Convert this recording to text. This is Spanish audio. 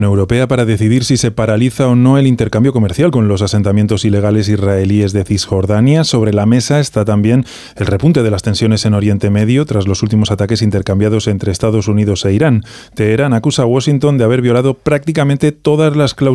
Europea para decidir si se paraliza o no el intercambio comercial con los asentamientos ilegales israelíes de Cisjordania. Sobre la mesa está también el repunte de las tensiones en Oriente Medio tras los últimos ataques intercambiados entre Estados Unidos e Irán. Teherán acusa a Washington de haber violado prácticamente todas las cláusulas